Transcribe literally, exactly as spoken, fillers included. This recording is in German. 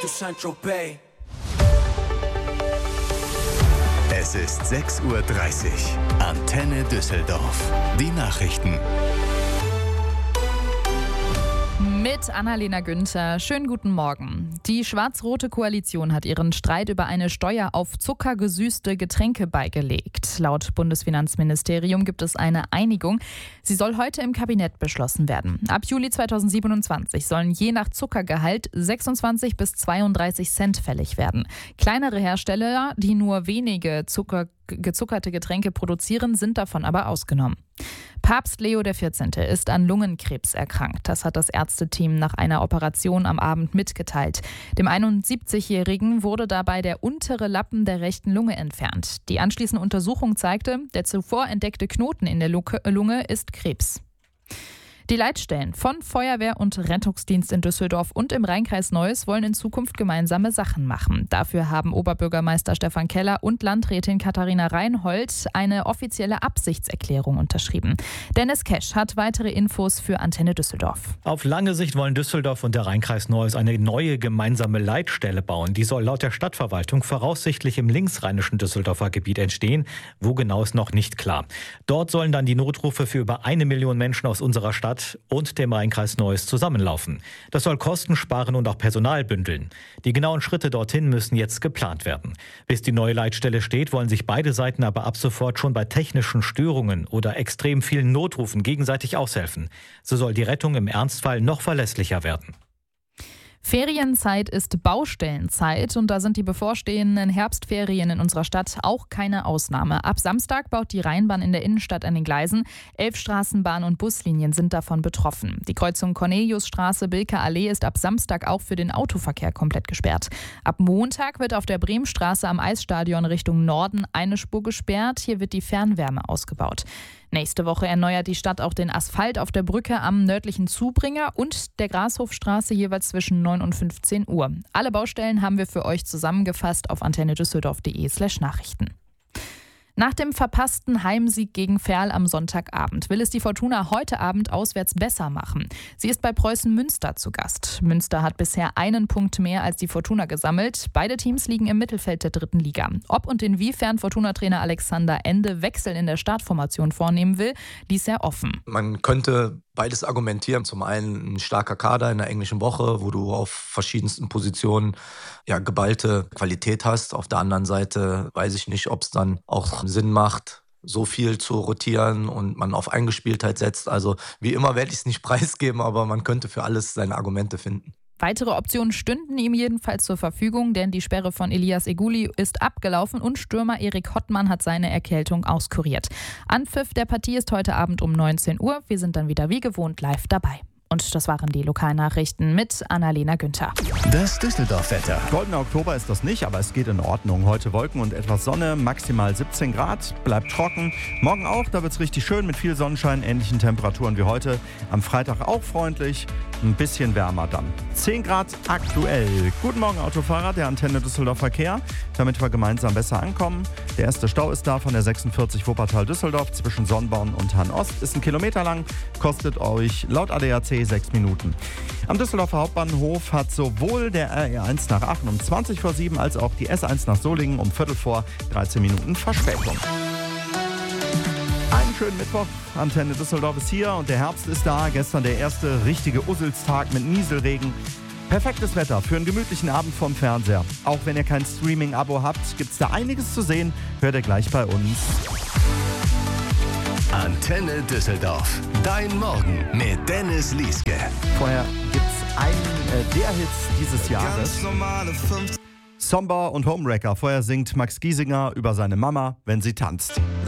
Saint-Tropez. Es ist sechs Uhr dreißig. Antenne Düsseldorf. Die Nachrichten. Mit Annalena Günther. Schönen guten Morgen. Die schwarz-rote Koalition hat ihren Streit über eine Steuer auf zuckergesüßte Getränke beigelegt. Laut Bundesfinanzministerium gibt es eine Einigung. Sie soll heute im Kabinett beschlossen werden. Ab Juli zweitausendsiebenundzwanzig sollen je nach Zuckergehalt sechsundzwanzig bis zweiunddreißig Cent fällig werden. Kleinere Hersteller, die nur wenige Zucker gezuckerte Getränke produzieren, sind davon aber ausgenommen. Papst Leo der vierzehnte ist an Lungenkrebs erkrankt. Das hat das Ärzteteam nach einer Operation am Abend mitgeteilt. Dem einundsiebzigjährigen wurde dabei der untere Lappen der rechten Lunge entfernt. Die anschließende Untersuchung zeigte, der zuvor entdeckte Knoten in der Lunge ist Krebs. Die Leitstellen von Feuerwehr und Rettungsdienst in Düsseldorf und im Rheinkreis Neuss wollen in Zukunft gemeinsame Sachen machen. Dafür haben Oberbürgermeister Stefan Keller und Landrätin Katharina Reinhold eine offizielle Absichtserklärung unterschrieben. Dennis Kesch hat weitere Infos für Antenne Düsseldorf. Auf lange Sicht wollen Düsseldorf und der Rheinkreis Neuss eine neue gemeinsame Leitstelle bauen. Die soll laut der Stadtverwaltung voraussichtlich im linksrheinischen Düsseldorfer Gebiet entstehen. Wo genau ist noch nicht klar. Dort sollen dann die Notrufe für über eine Million Menschen aus unserer Stadt und dem Rheinkreis Neuss zusammenlaufen. Das soll Kosten sparen und auch Personal bündeln. Die genauen Schritte dorthin müssen jetzt geplant werden. Bis die neue Leitstelle steht, wollen sich beide Seiten aber ab sofort schon bei technischen Störungen oder extrem vielen Notrufen gegenseitig aushelfen. So soll die Rettung im Ernstfall noch verlässlicher werden. Ferienzeit ist Baustellenzeit und da sind die bevorstehenden Herbstferien in unserer Stadt auch keine Ausnahme. Ab Samstag baut die Rheinbahn in der Innenstadt an den Gleisen. Elf Straßenbahn- und Buslinien sind davon betroffen. Die Kreuzung Corneliusstraße-Bilker-Allee ist ab Samstag auch für den Autoverkehr komplett gesperrt. Ab Montag wird auf der Bremstraße am Eisstadion Richtung Norden eine Spur gesperrt. Hier wird die Fernwärme ausgebaut. Nächste Woche erneuert die Stadt auch den Asphalt auf der Brücke am nördlichen Zubringer und der Grashofstraße jeweils zwischen neun und fünfzehn Uhr. Alle Baustellen haben wir für euch zusammengefasst auf antennedüsseldorf.de slash Nachrichten. Nach dem verpassten Heimsieg gegen Verl am Sonntagabend will es die Fortuna heute Abend auswärts besser machen. Sie ist bei Preußen Münster zu Gast. Münster hat bisher einen Punkt mehr als die Fortuna gesammelt. Beide Teams liegen im Mittelfeld der dritten Liga. Ob und inwiefern Fortuna-Trainer Alexander Ende Wechsel in der Startformation vornehmen will, ließ er offen. Man könnte beides argumentieren. Zum einen ein starker Kader in der englischen Woche, wo du auf verschiedensten Positionen ja, geballte Qualität hast. Auf der anderen Seite weiß ich nicht, ob es dann auch Sinn macht, so viel zu rotieren und man auf Eingespieltheit setzt. Also wie immer werde ich es nicht preisgeben, aber man könnte für alles seine Argumente finden. Weitere Optionen stünden ihm jedenfalls zur Verfügung, denn die Sperre von Elias Eguli ist abgelaufen und Stürmer Erik Hottmann hat seine Erkältung auskuriert. Anpfiff der Partie ist heute Abend um neunzehn Uhr. Wir sind dann wieder wie gewohnt live dabei. Und das waren die Lokalnachrichten mit Annalena Günther. Das Düsseldorf-Wetter. Goldener Oktober ist das nicht, aber es geht in Ordnung. Heute Wolken und etwas Sonne, maximal siebzehn Grad, bleibt trocken. Morgen auch, da wird es richtig schön mit viel Sonnenschein, ähnlichen Temperaturen wie heute. Am Freitag auch freundlich, ein bisschen wärmer dann. zehn Grad aktuell. Guten Morgen Autofahrer, der Antenne Düsseldorf Verkehr, damit wir gemeinsam besser ankommen. Der erste Stau ist da von der sechsundvierzig Wuppertal-Düsseldorf zwischen Sonnborn und Hann-Ost. Ist ein Kilometer lang, kostet euch laut A D A C sechs Minuten. Am Düsseldorfer Hauptbahnhof hat sowohl der R E eins nach Aachen um zwanzig vor sieben als auch die S eins nach Solingen um Viertel vor dreizehn Minuten Verspätung. Einen schönen Mittwoch. Antenne Düsseldorf ist hier und der Herbst ist da. Gestern der erste richtige Usselstag mit Nieselregen. Perfektes Wetter für einen gemütlichen Abend vorm Fernseher. Auch wenn ihr kein Streaming-Abo habt, gibt es da einiges zu sehen. Hört ihr gleich bei uns. Antenne Düsseldorf. Dein Morgen mit Dennis Lieske. Vorher gibt's einen äh, der Hits dieses Jahres. Somber und Homewrecker. Vorher singt Max Giesinger über seine Mama, wenn sie tanzt.